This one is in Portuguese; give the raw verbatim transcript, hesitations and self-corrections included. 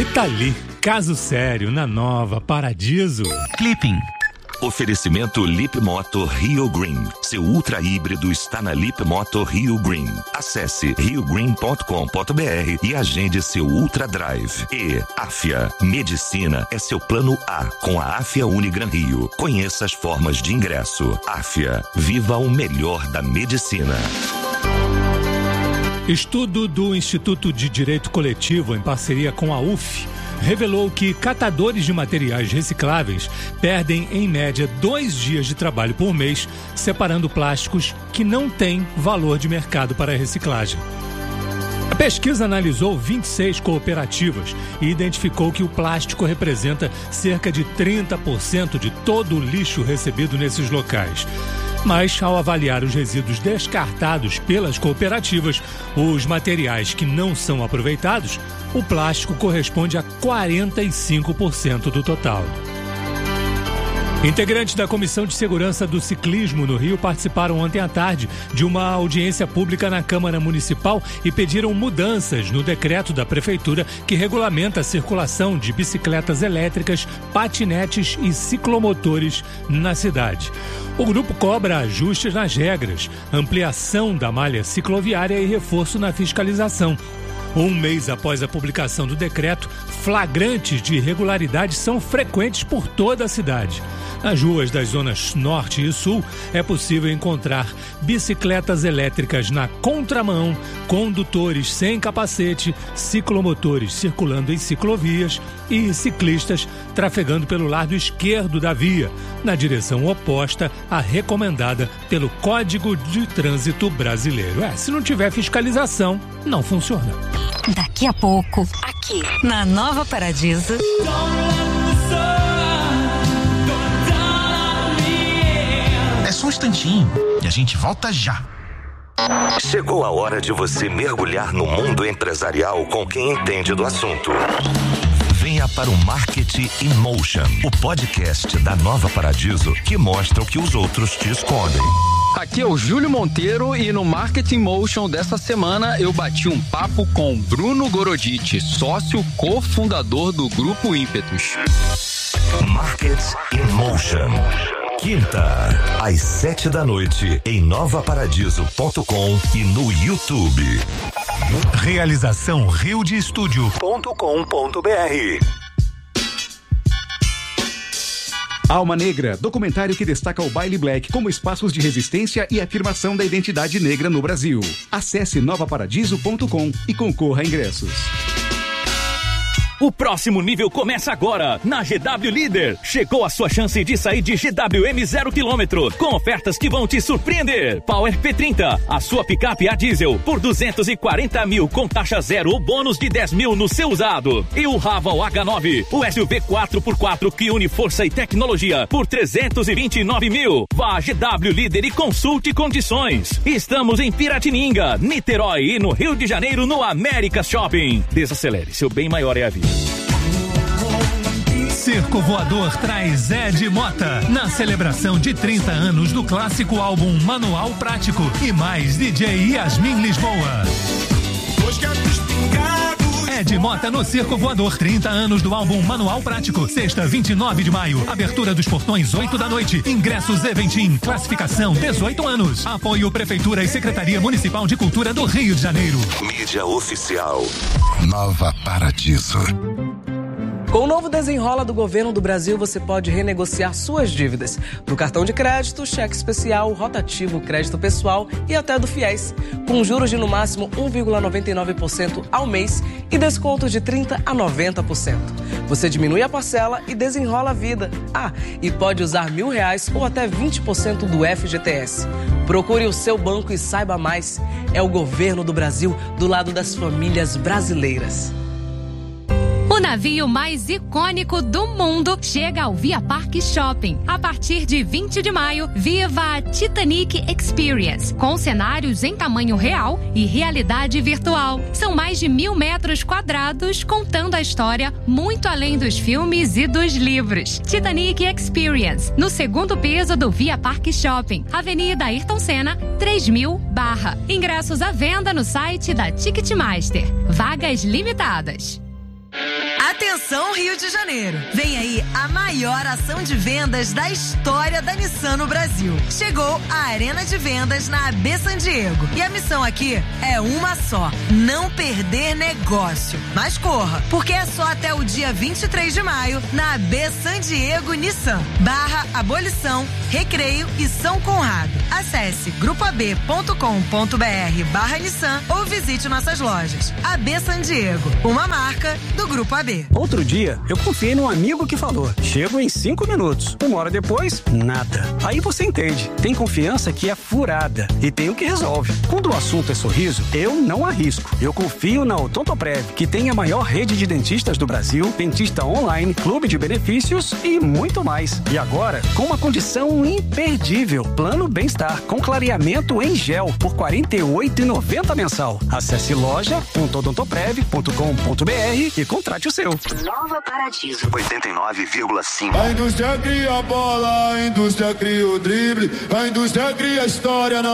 Rita Lee, caso sério na Nova Paradiso. Clipping. Oferecimento Lip Moto Rio Green. Seu ultra híbrido está na Lip Moto Rio Green. Acesse rio green ponto com ponto b r e agende seu Ultra Drive. E Afia. Medicina é seu plano A com a Afia Unigran Rio. Conheça as formas de ingresso. Afia. Viva o melhor da medicina. Estudo do Instituto de Direito Coletivo, em parceria com a U F, revelou que catadores de materiais recicláveis perdem, em média, dois dias de trabalho por mês, separando plásticos que não têm valor de mercado para a reciclagem. A pesquisa analisou vinte e seis cooperativas e identificou que o plástico representa cerca de trinta por cento de todo o lixo recebido nesses locais. Mas, ao avaliar os resíduos descartados pelas cooperativas, os materiais que não são aproveitados, o plástico corresponde a quarenta e cinco por cento do total. Integrantes da Comissão de Segurança do Ciclismo no Rio participaram ontem à tarde de uma audiência pública na Câmara Municipal e pediram mudanças no decreto da Prefeitura que regulamenta a circulação de bicicletas elétricas, patinetes e ciclomotores na cidade. O grupo cobra ajustes nas regras, ampliação da malha cicloviária e reforço na fiscalização. Um mês após a publicação do decreto, flagrantes de irregularidades são frequentes por toda a cidade. Nas ruas das zonas norte e sul, é possível encontrar bicicletas elétricas na contramão, condutores sem capacete, ciclomotores circulando em ciclovias e ciclistas trafegando pelo lado esquerdo da via, na direção oposta à recomendada pelo Código de Trânsito Brasileiro. É, se não tiver fiscalização, não funciona. Daqui a pouco, aqui na Nova Paradiso. É só um instantinho e a gente volta já. Chegou a hora de você mergulhar no mundo empresarial com quem entende do assunto. Venha para o Marketing in Motion, o podcast da Nova Paradiso que mostra o que os outros te escondem. Aqui é o Júlio Monteiro e no Marketing Motion dessa semana eu bati um papo com Bruno Goroditi, sócio cofundador do Grupo Ímpetus. Marketing in Motion. Quinta, às sete da noite, em nova paradiso ponto com e no YouTube. Realização rio de estúdio ponto com ponto b r. Alma Negra, documentário que destaca o baile black como espaços de resistência e afirmação da identidade negra no Brasil. Acesse nova paradiso ponto com e concorra a ingressos. O próximo nível começa agora, na G W Líder. Chegou a sua chance de sair de G W M zero quilômetro, com ofertas que vão te surpreender. Power P trinta, a sua picape a diesel, por duzentos e quarenta mil, com taxa zero ou bônus de dez mil no seu usado. E o Raval H nove, o S U V quatro por quatro que une força e tecnologia, por trezentos e vinte e nove mil. Vá a G W Líder e consulte condições. Estamos em Piratininga, Niterói e no Rio de Janeiro, no América Shopping. Desacelere, seu bem maior é a vida. Circo Voador traz Ed Mota na celebração de trinta anos do clássico álbum Manual Prático e mais D J Yasmin Lisboa. Ed Mota no Circo Voador, trinta anos do álbum Manual Prático. Sexta, vinte e nove de maio. Abertura dos portões, oito da noite. Ingressos Eventim. Classificação, dezoito anos. Apoio Prefeitura e Secretaria Municipal de Cultura do Rio de Janeiro. Mídia oficial. Nova Paradiso. Com o novo desenrola do governo do Brasil, você pode renegociar suas dívidas do cartão de crédito, cheque especial, rotativo, crédito pessoal e até do FIES, com juros de no máximo um vírgula noventa e nove por cento ao mês e desconto de trinta por cento a noventa por cento. Você diminui a parcela e desenrola a vida. Ah, e pode usar mil reais ou até vinte por cento do F G T S. Procure o seu banco e saiba mais. É o governo do Brasil do lado das famílias brasileiras. O navio mais icônico do mundo chega ao Via Park Shopping. A partir de vinte de maio, viva a Titanic Experience, com cenários em tamanho real e realidade virtual. São mais de mil metros quadrados, contando a história muito além dos filmes e dos livros. Titanic Experience, no segundo piso do Via Park Shopping, Avenida Ayrton Senna, três mil barra. Ingressos à venda no site da Ticketmaster. Vagas limitadas. Atenção, Rio de Janeiro! Vem aí a maior ação de vendas da história da Nissan no Brasil. Chegou a Arena de Vendas na A B San Diego. E a missão aqui é uma só: não perder negócio. Mas corra, porque é só até o dia vinte e três de maio na A B San Diego Nissan, barra Abolição, Recreio e São Conrado. Acesse grupo a b ponto com ponto b r barra Nissan ou visite nossas lojas. A B San Diego, uma marca do Grupo A B. Outro dia, eu confiei num amigo que falou: chego em cinco minutos. Uma hora depois, nada. Aí você entende. Tem confiança que é furada e tem o que resolve. Quando o assunto é sorriso, eu não arrisco. Eu confio na Odontoprev, que tem a maior rede de dentistas do Brasil, dentista online, clube de benefícios e muito mais. E agora, com uma condição imperdível: plano bem-estar com clareamento em gel por quarenta e oito reais e noventa centavos mensal. Acesse loja ponto odontoprev ponto com ponto b r e contrate o seu. Nova Paradiso oitenta e nove vírgula cinco. A indústria cria a bola, a indústria cria o drible, a indústria cria a história. Não